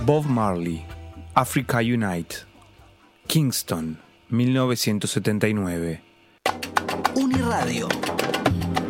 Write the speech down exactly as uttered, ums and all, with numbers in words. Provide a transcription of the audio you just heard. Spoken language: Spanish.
Bob Marley, Africa Unite, Kingston, mil novecientos setenta y nueve. Uniradio